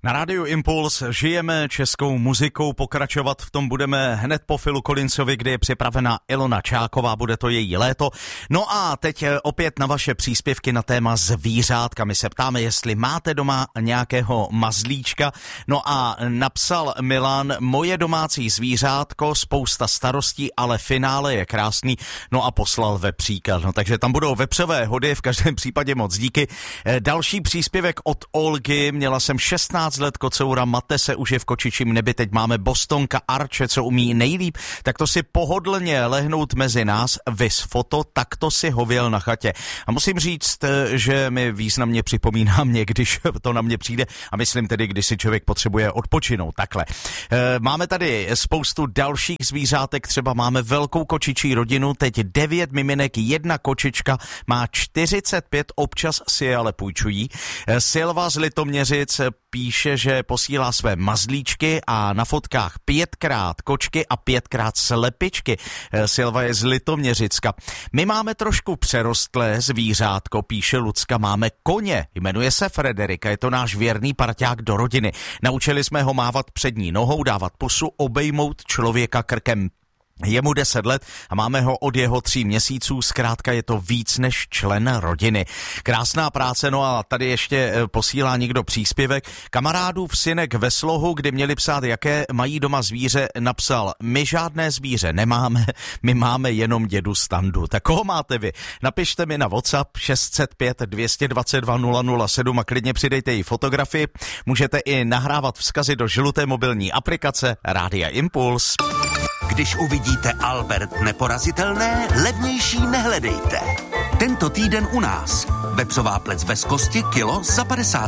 Na rádiu Impuls žijeme českou muzikou, pokračovat v tom budeme hned po Philu Collinsovi, kdy je připravena Ilona Čáková, bude to její léto. No a teď opět na vaše příspěvky na téma zvířátka. My se ptáme, jestli máte doma nějakého mazlíčka. No a napsal Milan, moje domácí zvířátko, spousta starostí, ale finále je krásný. No a poslal vepříka. No takže tam budou vepřové hody, v každém případě moc díky. Další příspěvek od Olgy, měla jsem 16 let kocoura, mate se už je v kočičím nebi, teď máme Bostonka Arče, co umí nejlíp, tak to si pohodlně lehnout mezi nás, vys foto, tak to si hověl na chatě. A musím říct, že mi významně připomíná mě, když to na mě přijde, a myslím tedy, když si člověk potřebuje odpočinout, takhle. Máme tady spoustu dalších zvířátek, třeba máme velkou kočičí rodinu, teď 9 miminek, 1 kočička, má 45, občas si je ale půjčují. Silva z Litoměřic píše, že posílá své mazlíčky a na fotkách 5krát kočky a 5krát slepičky. Silva je z Litoměřicka. My máme trošku přerostlé zvířátko, píše Lucka, máme koně, jmenuje se Frederika, je to náš věrný parťák do rodiny. Naučili jsme ho mávat přední nohou, dávat pusu, obejmout člověka krkem. Je mu 10 let a máme ho od jeho 3 měsíců, zkrátka je to víc než člen rodiny. Krásná práce, no a tady ještě posílá někdo příspěvek. Kamarádův synek ve slohu, kdy měli psát, jaké mají doma zvíře, napsal, my žádné zvíře nemáme, my máme jenom dědu Standu. Tak koho máte vy? Napište mi na WhatsApp 605 222 007 a klidně přidejte i fotografii. Můžete i nahrávat vzkazy do žluté mobilní aplikace Rádia Impuls. Když uvidíte Albert neporazitelné, levnější nehledejte. Tento týden u nás. Vepřová plec bez kosti kilo za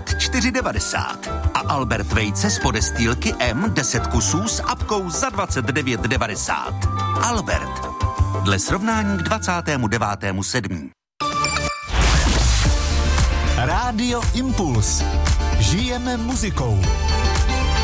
54,90. A Albert vejce z podestýlky M 10 kusů s apkou za 29,90. Albert. Dle srovnání k 29.7. Rádio Impuls. Žijeme muzikou.